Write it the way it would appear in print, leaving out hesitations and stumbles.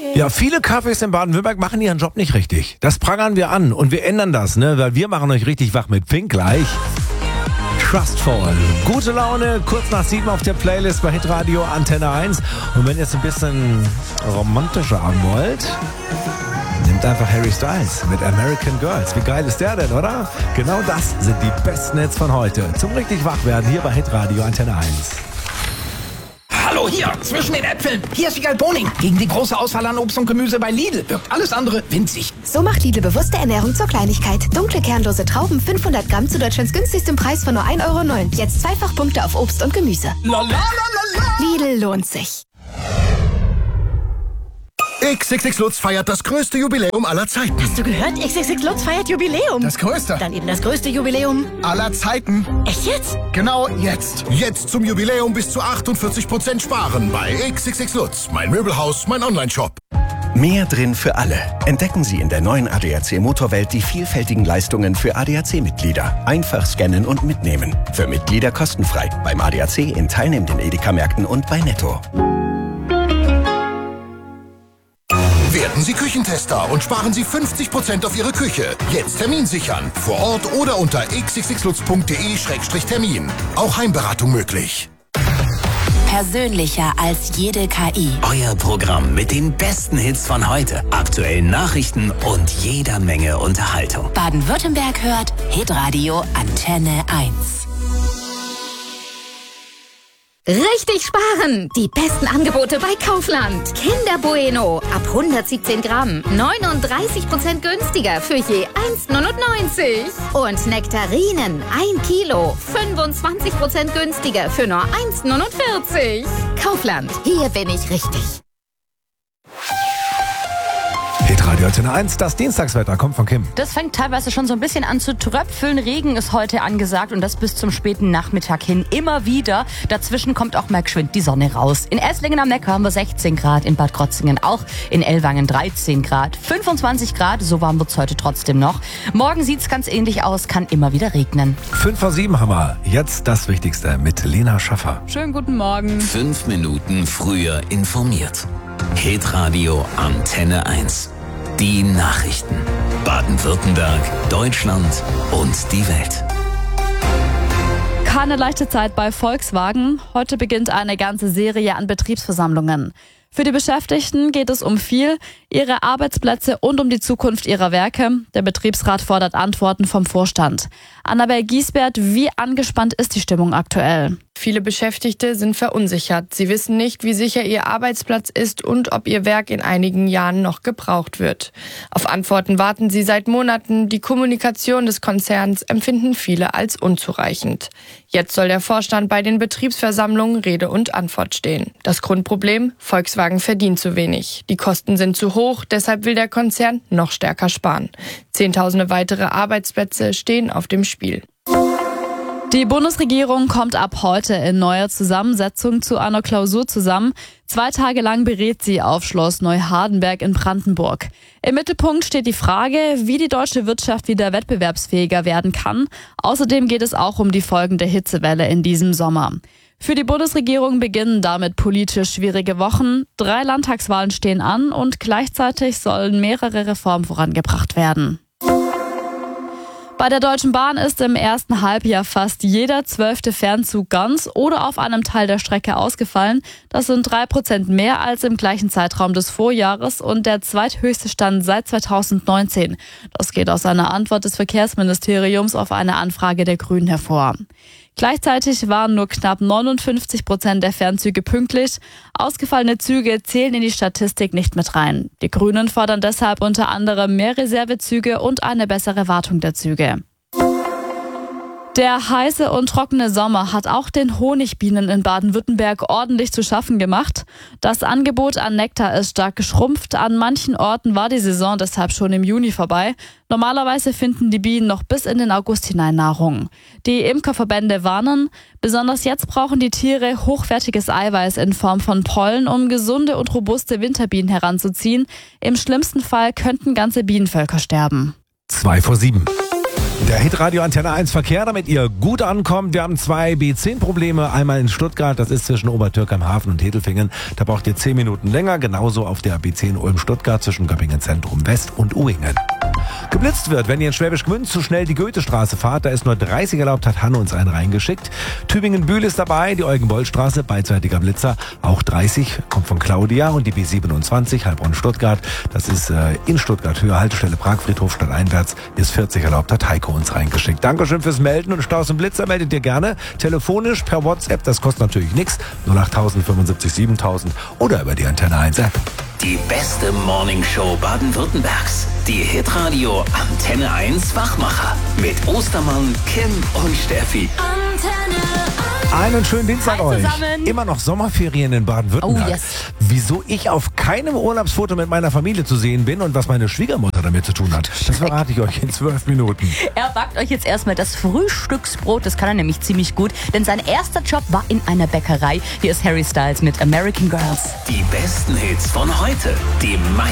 Ja, viele Cafés in Baden-Württemberg machen ihren Job nicht richtig. Das prangern wir an und wir ändern das, weil wir machen euch richtig wach mit Pink gleich. Trustful. Gute Laune, kurz nach 7 auf der Playlist bei Hitradio Antenne 1. Und wenn ihr es ein bisschen romantischer haben wollt, nehmt einfach Harry Styles mit American Girls. Wie geil ist der denn, oder? Genau das sind die besten Hits von heute. Zum richtig Wachwerden hier bei Hitradio Antenne 1. Hallo, hier, zwischen den Äpfeln. Hier ist Wiegald Boning. Gegen die große Auswahl an Obst und Gemüse bei Lidl wirkt alles andere winzig. So macht Lidl bewusste Ernährung zur Kleinigkeit. Dunkle, kernlose Trauben, 500 Gramm zu Deutschlands günstigsten Preis von nur 1,09 €. Jetzt zweifach Punkte auf Obst und Gemüse. Lidl lohnt sich. XXX Lutz feiert das größte Jubiläum aller Zeiten. Hast du gehört? XXX Lutz feiert Jubiläum. Das größte. Dann eben das größte Jubiläum Aller Zeiten. Echt jetzt? Genau jetzt. Jetzt zum Jubiläum bis zu 48% sparen bei XXX Lutz. Mein Möbelhaus, mein Onlineshop. Mehr drin für alle. Entdecken Sie in der neuen ADAC Motorwelt die vielfältigen Leistungen für ADAC-Mitglieder. Einfach scannen und mitnehmen. Für Mitglieder kostenfrei. Beim ADAC in teilnehmenden Edeka-Märkten und bei Netto. Werden Sie Küchentester und sparen Sie 50% auf Ihre Küche. Jetzt Termin sichern. Vor Ort oder unter xxxlutz.de/termin. Auch Heimberatung möglich. Persönlicher als jede KI. Euer Programm mit den besten Hits von heute, aktuellen Nachrichten und jeder Menge Unterhaltung. Baden-Württemberg hört Hitradio Antenne 1. Richtig sparen! Die besten Angebote bei Kaufland. Kinder Bueno ab 117 Gramm. 39% günstiger für je 1,99 €. Und Nektarinen 1 Kilo. 25% günstiger für nur 1,49 €. Kaufland, hier bin ich richtig. Hitradio Antenne 1, das Dienstagswetter kommt von Kim. Das fängt teilweise schon so ein bisschen an zu tröpfeln. Regen ist heute angesagt und das bis zum späten Nachmittag hin immer wieder. Dazwischen kommt auch mal geschwind die Sonne raus. In Esslingen am Neckar haben wir 16 Grad, in Bad Krotzingen auch, in Ellwangen 13 Grad, 25 Grad, so warm wird's heute trotzdem noch. Morgen sieht's ganz ähnlich aus, kann immer wieder regnen. 5:07 haben wir. Jetzt das Wichtigste mit Lena Schaffer. Schönen guten Morgen. 5 Minuten früher informiert. Hitradio Antenne 1. Die Nachrichten. Baden-Württemberg, Deutschland und die Welt. Keine leichte Zeit bei Volkswagen. Heute beginnt eine ganze Serie an Betriebsversammlungen. Für die Beschäftigten geht es um viel, ihre Arbeitsplätze und um die Zukunft ihrer Werke. Der Betriebsrat fordert Antworten vom Vorstand. Annabel Giesbert, wie angespannt ist die Stimmung aktuell? Viele Beschäftigte sind verunsichert. Sie wissen nicht, wie sicher ihr Arbeitsplatz ist und ob ihr Werk in einigen Jahren noch gebraucht wird. Auf Antworten warten sie seit Monaten. Die Kommunikation des Konzerns empfinden viele als unzureichend. Jetzt soll der Vorstand bei den Betriebsversammlungen Rede und Antwort stehen. Das Grundproblem? Volkswagen verdient zu wenig. Die Kosten sind zu hoch, deshalb will der Konzern noch stärker sparen. Zehntausende weitere Arbeitsplätze stehen auf dem Spiel. Die Bundesregierung kommt ab heute in neuer Zusammensetzung zu einer Klausur zusammen. 2 Tage lang berät sie auf Schloss Neuhardenberg in Brandenburg. Im Mittelpunkt steht die Frage, wie die deutsche Wirtschaft wieder wettbewerbsfähiger werden kann. Außerdem geht es auch um die Folgen der Hitzewelle in diesem Sommer. Für die Bundesregierung beginnen damit politisch schwierige Wochen. 3 Landtagswahlen stehen an und gleichzeitig sollen mehrere Reformen vorangebracht werden. Bei der Deutschen Bahn ist im ersten Halbjahr fast jeder 12. Fernzug ganz oder auf einem Teil der Strecke ausgefallen. Das sind 3% mehr als im gleichen Zeitraum des Vorjahres und der zweithöchste Stand seit 2019. Das geht aus einer Antwort des Verkehrsministeriums auf eine Anfrage der Grünen hervor. Gleichzeitig waren nur knapp 59% der Fernzüge pünktlich. Ausgefallene Züge zählen in die Statistik nicht mit rein. Die Grünen fordern deshalb unter anderem mehr Reservezüge und eine bessere Wartung der Züge. Der heiße und trockene Sommer hat auch den Honigbienen in Baden-Württemberg ordentlich zu schaffen gemacht. Das Angebot an Nektar ist stark geschrumpft. An manchen Orten war die Saison deshalb schon im Juni vorbei. Normalerweise finden die Bienen noch bis in den August hinein Nahrung. Die Imkerverbände warnen, besonders jetzt brauchen die Tiere hochwertiges Eiweiß in Form von Pollen, um gesunde und robuste Winterbienen heranzuziehen. Im schlimmsten Fall könnten ganze Bienenvölker sterben. 2:07. Der Hitradio Antenne 1 Verkehr, damit ihr gut ankommt. Wir haben 2 B10-Probleme. Einmal in Stuttgart, das ist zwischen Obertürkheim-Hafen und Hedelfingen. Da braucht ihr 10 Minuten länger. Genauso auf der B10 Ulm-Stuttgart zwischen Göppingen Zentrum West und Uhingen. Geblitzt wird, wenn ihr in Schwäbisch Gmünd zu schnell die Goethestraße fahrt. Da ist nur 30 erlaubt, hat Hanne uns einen reingeschickt. Tübingen-Bühl ist dabei, die Eugen-Boll-Straße, beidseitiger Blitzer. Auch 30, kommt von Claudia. Und die B27, Heilbronn-Stuttgart. Das ist in Stuttgart, Höhe Haltestelle Pragfriedhof stadteinwärts, ist 40 erlaubt, hat Heiko uns reingeschickt. Dankeschön fürs Melden und Staus und Blitzer meldet ihr gerne. Telefonisch, per WhatsApp, das kostet natürlich nichts. 08000 75 7000 oder über die Antenne 1 App. Die beste Morningshow Baden-Württembergs. Die Hitradio Antenne 1 Wachmacher. Mit Ostermann, Kim und Steffi. Einen schönen Dienstag Hi euch. zusammen. Immer noch Sommerferien in Baden-Württemberg. Oh, yes. Wieso ich auf keinem Urlaubsfoto mit meiner Familie zu sehen bin und was meine Schwiegermutter damit zu tun hat, das verrate ich euch in 12 Minuten. Er backt euch jetzt erstmal das Frühstücksbrot, das kann er nämlich ziemlich gut, denn sein erster Job war in einer Bäckerei. Hier ist Harry Styles mit American Girls. Die besten Hits von heute. Die